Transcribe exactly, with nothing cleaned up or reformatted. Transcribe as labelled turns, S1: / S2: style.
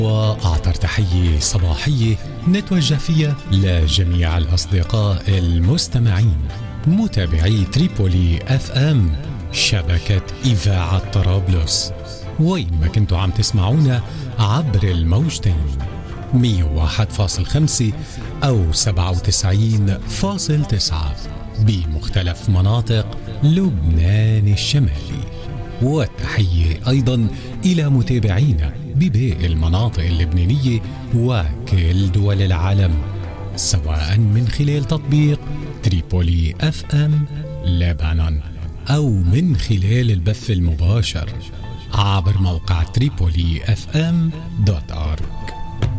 S1: وأعطر تحية صباحية نتوجه فيها لجميع الأصدقاء المستمعين متابعي تريبولي أف أم، شبكة إذاعة طرابلس، وين ما كنتوا عم تسمعونا عبر الموجتين مية وواحد فاصل خمسة أو سبعة وتسعين فاصل تسعة بمختلف مناطق لبنان الشمالي. والتحية أيضا إلى متابعينا بباقي المناطق اللبنانية وكل دول العالم، سواء من خلال تطبيق تريبولي أف أم لبنان أو من خلال البث المباشر عبر موقع تريبولي أف أم دوت أورج.